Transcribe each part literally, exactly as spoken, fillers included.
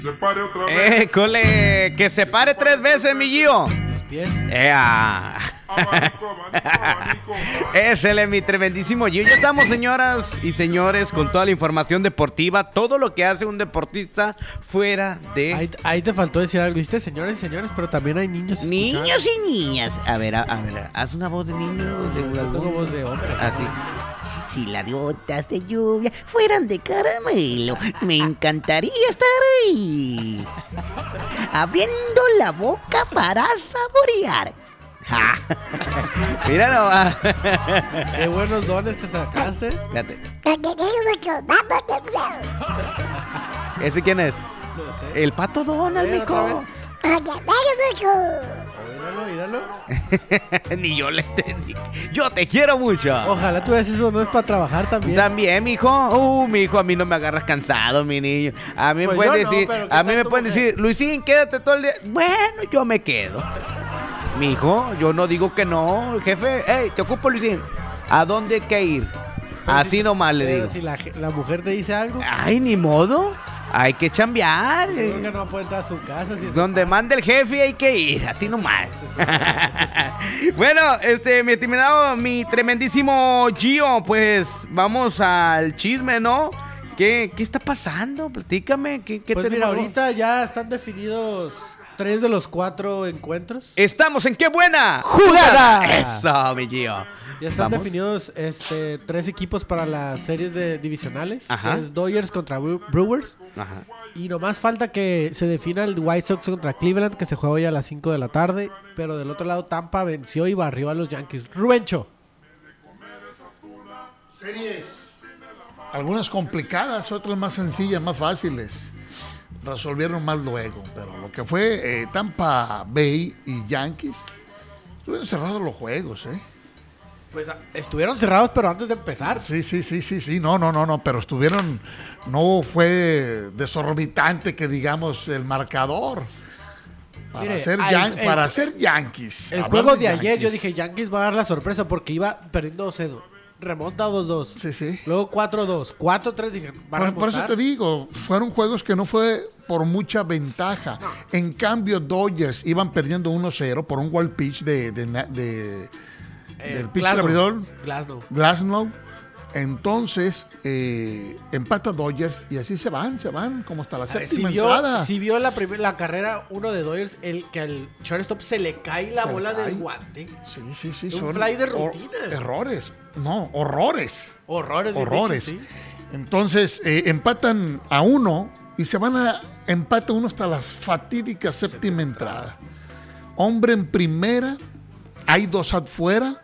Se pare otra vez. ¡École! ¡Que se pare tres veces, mi Gio! Los pies. ¡Ea! Abanico, abanico, abanico. Ese es mi tremendísimo Gio. Ya estamos, señoras y señores, con toda la información deportiva. Todo lo que hace un deportista fuera de... Ahí, ahí te faltó decir algo, ¿viste? Señores y señores, pero también hay niños escuchando. Niños y niñas. A ver, a, a ver, haz una voz de niño. De, Yo tengo voz de hombre. Así. Si las gotas de lluvia fueran de caramelo, me encantaría estar ahí, abriendo la boca para saborear. Ja. Mira nomás. Qué buenos dones te sacaste. Fíjate. ¿Ese quién es? No sé. El Pato Donald, A ver, otra mijo. Míralo, míralo. Ni yo le entendí. Yo te quiero mucho. Ojalá tuvieras esos dones para trabajar también. También, mijo. Uh, mijo, a mí no me agarras cansado, mi niño. A mí me Pues pueden yo no, decir, pero ¿qué a mí tal me tu pueden mujer? decir, Luisín, quédate todo el día. Bueno, yo me quedo. Mijo, yo no digo que no, jefe. Hey, te ocupo, Luisín. ¿A dónde hay que ir? Pero Así si- nomás le pero digo. Si la, la mujer te dice algo, Ay, ni modo. Hay que chambear. creo que no puede entrar a su casa. Si es- Donde mande el jefe hay que ir, así nomás. Bueno, este, mi estimado, mi tremendísimo Gio, pues vamos al chisme, ¿no? ¿Qué, qué está pasando? Platícame, ¿qué, qué Pues mira, tenemos? ahorita ya están definidos tres de los cuatro encuentros. Estamos en qué buena ¡Jugada! Eso, mi Gio. Ya están Vamos. definidos este, tres equipos para las series de divisionales. Ajá. Que es Dodgers contra Bre- Brewers. Ajá. Y nomás falta que se defina el White Sox contra Cleveland, que se juega hoy a las cinco de la tarde. Pero del otro lado, Tampa venció y barrió a los Yankees. Rubencho. Series, algunas complicadas, otras más sencillas, más fáciles. Resolvieron más luego, pero lo que fue eh, Tampa Bay y Yankees, estuvieron cerrados los juegos, ¿eh? Pues a- estuvieron cerrados, pero antes de empezar. Sí, sí, sí, sí, sí, no, no, no, no, pero estuvieron, no fue desorbitante que digamos el marcador. Para, Mire, ser, ay, yan- el- para ser Yankees. El hablar juego de ayer, Yankees. yo dije, Yankees va a dar la sorpresa porque iba perdiendo dos cero. Remonta dos dos. Sí, sí. Luego cuatro dos. cuatro tres, dije, va a Por, por eso remontar. te digo, fueron juegos que no fue por mucha ventaja. En cambio, Dodgers iban perdiendo uno cero por un wild pitch de, de, na- de- Eh, del pitcher Glasnow. abridor Glasnow. Glasnow. Entonces, eh, empata Dodgers y así se van, se van como hasta la A ver, séptima si, vio, entrada. si vio la, primer- la carrera uno de Dodgers, el, que al shortstop se le cae la Se le bola cae. del guante. Sí, sí, sí. Un son fly de hor- rutina. errores. No, horrores. Horrores. bien Horrores. dicho, sí. Entonces, eh, empatan a uno y se van a empate uno hasta la fatídica séptima entrada. Hombre en primera, hay dos afuera,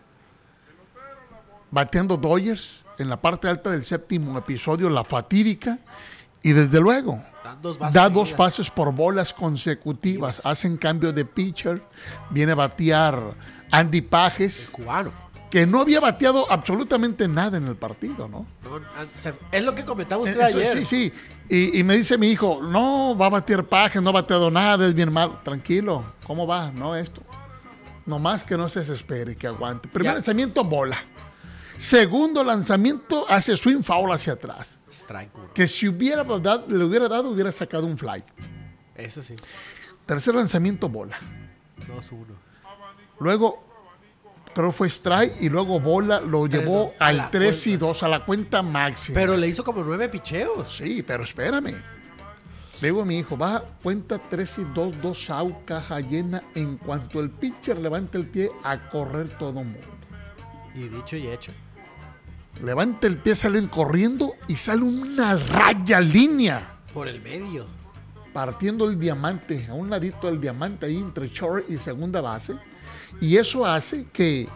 bateando Dodgers en la parte alta del séptimo episodio, la fatídica, y desde luego Dan dos bases da dos seguidas. pases por bolas consecutivas, hacen cambio de pitcher, viene a batear Andy Pages, Cubano. que no había bateado absolutamente nada en el partido, ¿no? No, an- se- es lo que comentaba usted Entonces, ayer. sí, sí. Y, y me dice mi hijo, no, va a batear Pajes, no ha bateado nada, es bien malo. Tranquilo, ¿cómo va? No esto. Nomás que no se desespere, que aguante. Primer Ya. lanzamiento, bola. Segundo lanzamiento, hace swing foul hacia atrás. Strike uno. Que si hubiera dado, le hubiera dado, hubiera sacado un fly. Eso sí. Tercer lanzamiento, bola. dos uno. Luego, creo fue strike y luego bola lo Tres, llevó dos, a al la tres y cuenta. dos, a la cuenta máxima. Pero le hizo como nueve picheos. Sí, pero espérame. Le digo a mi hijo, baja, cuenta tres y dos, dos out, caja llena. En cuanto el pitcher levante el pie, a correr todo mundo. Y dicho y hecho. Levanta el pie, salen corriendo y sale una raya línea. Por el medio. Partiendo el diamante, a un ladito del diamante ahí entre short y segunda base. Y eso hace que